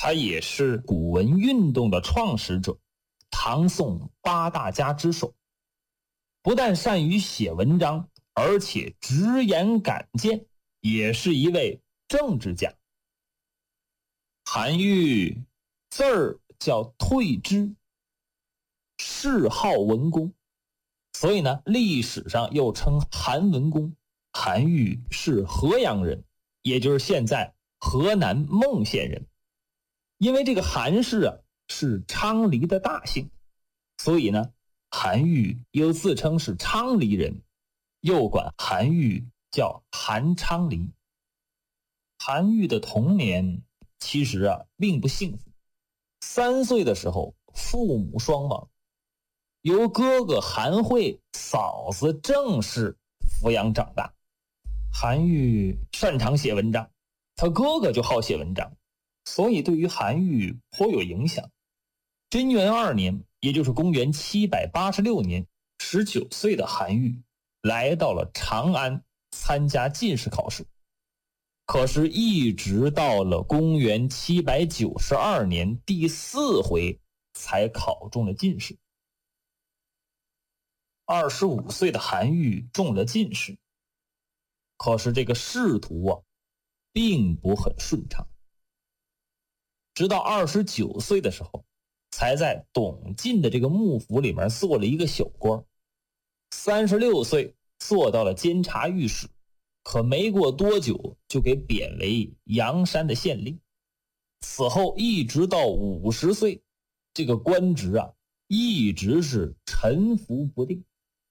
他也是古文运动的创始者，唐宋八大家之首。不但善于写文章，而且直言敢谏，也是一位政治家。韩愈字儿叫退之，谥号文公，所以呢，历史上又称韩文公。韩愈是河阳人，也就是现在河南孟县人。因为这个韩氏是昌黎的大姓，所以呢，韩愈又自称是昌黎人，又管韩愈叫韩昌黎。韩愈的童年其实并不幸福。3岁的时候，父母双亡，由哥哥韩惠、嫂子郑氏抚养长大。韩愈擅长写文章，他哥哥就好写文章，所以对于韩愈颇有影响。贞元2年，也就是公元786年，19岁的韩愈来到了长安参加进士考试。可是一直到了公元792年第4回才考中了进士。25岁的韩愈中了进士，可是这个仕途并不很顺畅。直到29岁的时候，才在董进的这个幕府里面做了一个小官。36岁做到了监察御史，可没过多久就给贬为阳山的县令。此后一直到50岁，这个官职一直是沉浮不定。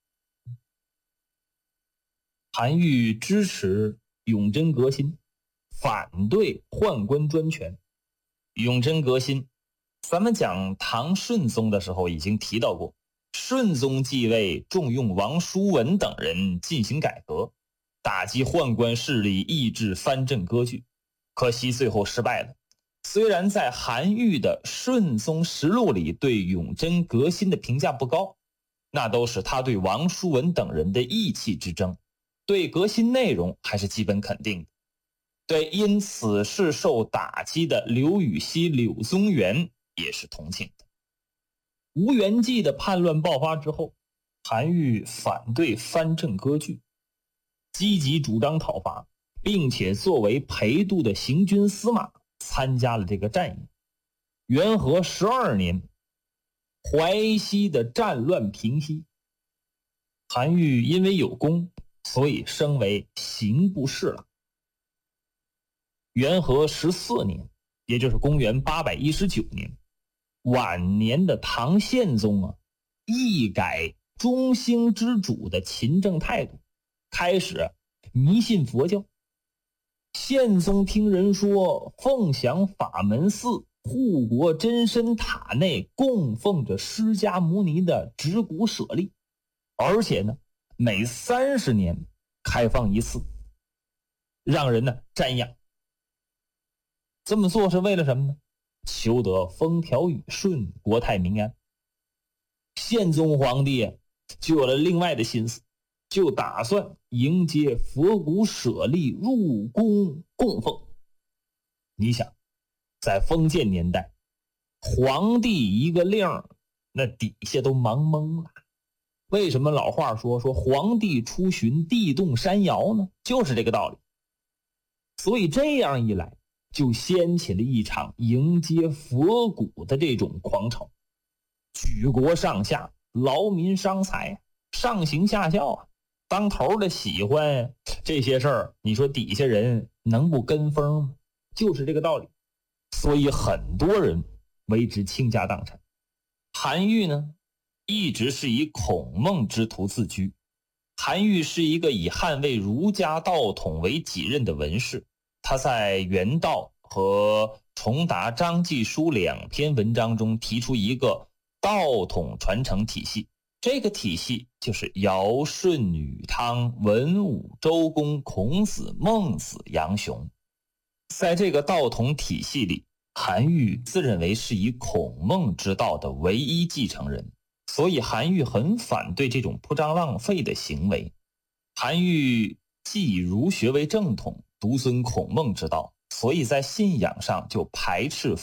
韩愈支持永贞革新，反对宦官专权。永贞革新，咱们讲唐顺宗的时候已经提到过，顺宗继位重用王叔文等人进行改革，打击宦官势力，抑制藩镇割据，可惜最后失败了。虽然在韩愈的《顺宗实录》里对永贞革新的评价不高，那都是他对王叔文等人的意气之争，对革新内容还是基本肯定的。对因此事受打击的刘禹锡、柳宗元也是同情的。吴元济的叛乱爆发之后，韩愈反对藩镇割据，积极主张讨伐，并且作为陪都的行军司马参加了这个战役。元和12年，淮西的战乱平息，韩愈因为有功，所以升为刑部侍郎。元和14年，也就是公元819年，晚年的唐宪宗一改中兴之主的勤政态度，开始迷信佛教。宪宗听人说，凤翔法门寺护国真身塔内供奉着释迦牟尼的指骨舍利，而且呢，每30年开放一次，让人瞻仰。这么做是为了什么呢？求得风调雨顺，国泰民安。宪宗皇帝就有了另外的心思，就打算迎接佛骨舍利入宫供奉。你想，在封建年代，皇帝一个令，那底下都忙懵了。为什么老话说皇帝出巡，地动山摇呢？就是这个道理。所以这样一来，就掀起了一场迎接佛骨的这种狂潮，举国上下劳民伤财，上行下效当头的喜欢这些事儿，你说底下人能不跟风吗？就是这个道理。所以很多人为之倾家荡产。韩愈呢，一直是以孔孟之徒自居。韩愈是一个以捍卫儒家道统为己任的文士，他在《原道》和《重达章纪书》2篇文章中提出一个道统传承体系，这个体系就是尧舜禹汤文武周公孔子孟子杨雄。在这个道统体系里，韩愈自认为是以孔孟之道的唯一继承人，所以韩愈很反对这种铺张浪费的行为。韩愈既以儒学为正统，独尊孔孟之道，所以在信仰上就排斥